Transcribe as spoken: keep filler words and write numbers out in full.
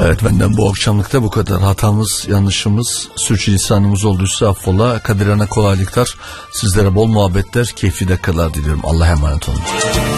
Evet, benden bu akşamlıkta bu kadar. Hatamız, yanlışımız, sürçülisanımız olduysa affola. Kadirana kolaylıklar, sizlere bol muhabbetler, keyifli dakikalar diliyorum. Allah'a emanet olun.